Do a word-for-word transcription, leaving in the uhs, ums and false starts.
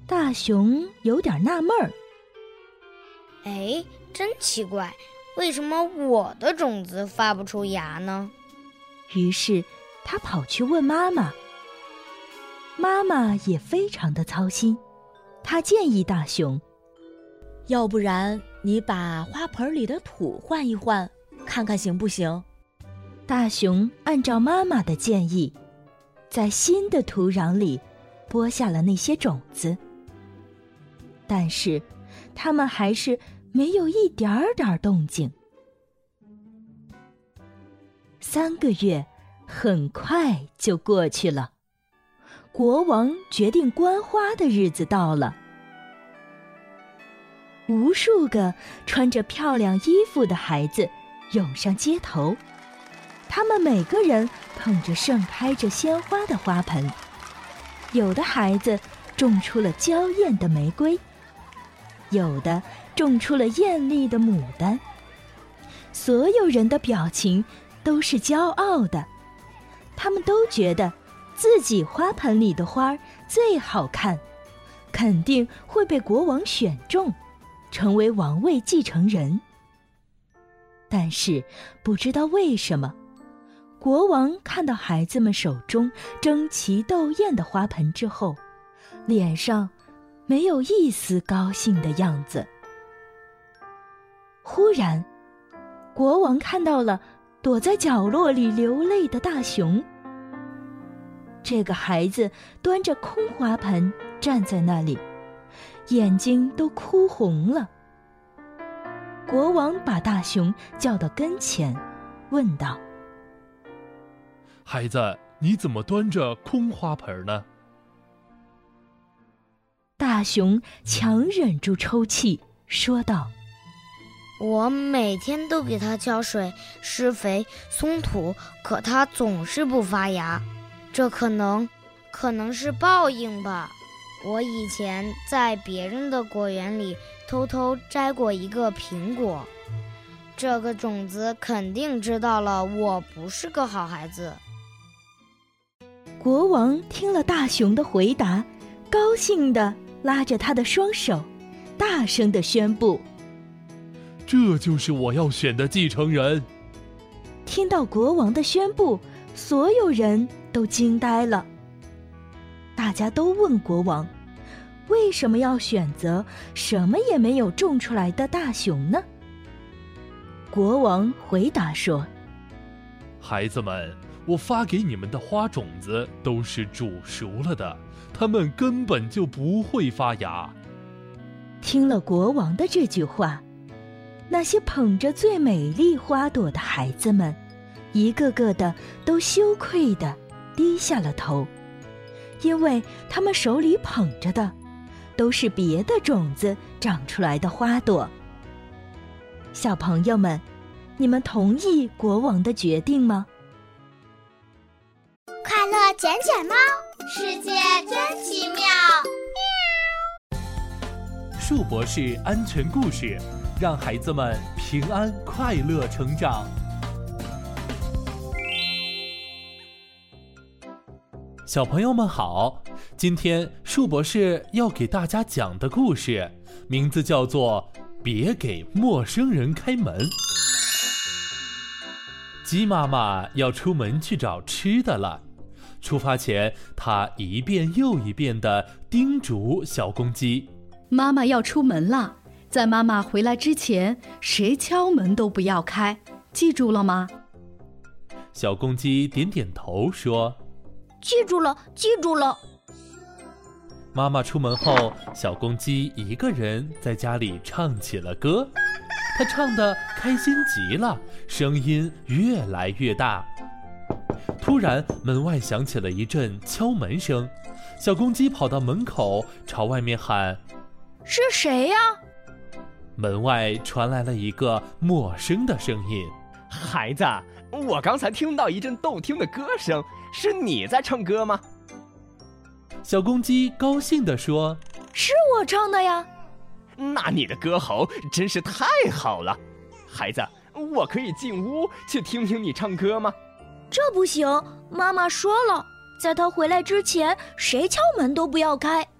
大熊有点纳闷儿。 哎，真奇怪，为什么我的种子发不出芽呢？ 于是他跑去问妈妈。妈妈也非常的操心，她建议大熊， 要不然你把花盆里的土换一换，看看行不行？ 大熊按照妈妈的建议，在新的土壤里播下了那些种子，但是它们还是没有一点儿点儿动静。三个月很快就过去了，国王决定观花的日子到了。无数个穿着漂亮衣服的孩子涌上街头，他们每个人捧着盛开着鲜花的花盆，有的孩子种出了娇艳的玫瑰，有的种出了艳丽的牡丹。所有人的表情都是骄傲的，他们都觉得自己花盆里的花最好看，肯定会被国王选中，成为王位继承人。但是不知道为什么，国王看到孩子们手中争奇斗艳的花盆之后，脸上没有一丝高兴的样子。忽然，国王看到了躲在角落里流泪的大熊。这个孩子端着空花盆站在那里，眼睛都哭红了。国王把大熊叫到跟前，问道： 孩子，你怎么端着空花盆呢？ 大熊强忍住抽泣，说道： 我每天都给它浇水、施肥、松土，可它总是不发芽。这可能，可能是报应吧。我以前在别人的果园里偷偷摘过一个苹果，这个种子肯定知道了我不是个好孩子。 国王听了大熊的回答，高兴地拉着他的双手，大声地宣布： 这就是我要选的继承人。 听到国王的宣布，所有人都惊呆了。大家都问国王，为什么要选择什么也没有种出来的大熊呢？国王回答说： 孩子们，我发给你们的花种子都是煮熟了的，它们根本就不会发芽。 听了国王的这句话，那些捧着最美丽花朵的孩子们，一个个的都羞愧地低下了头，因为他们手里捧着的都是别的种子长出来的花朵。小朋友们，你们同意国王的决定吗？ 快乐捡捡猫，世界真奇妙。 树博士安全故事，让孩子们平安快乐成长。小朋友们好，今天树博士要给大家讲的故事名字叫做《别给陌生人开门》。鸡妈妈要出门去找吃的了，出发前她一遍又一遍地叮嘱小公鸡： 妈妈要出门了，在妈妈回来之前，谁敲门都不要开，记住了吗？ 小公鸡点点头说： 记住了，记住了。 妈妈出门后，小公鸡一个人在家里唱起了歌，它唱得开心极了，声音越来越大。突然，门外响起了一阵敲门声，小公鸡跑到门口，朝外面喊： 是谁呀？ 门外传来了一个陌生的声音： 孩子，我刚才听到一阵动听的歌声，是你在唱歌吗？ 小公鸡高兴地说： 是我唱的呀。 那你的歌喉真是太好了。孩子，我可以进屋去听听你唱歌吗？ 这不行，妈妈说了，在她回来之前，谁敲门都不要开。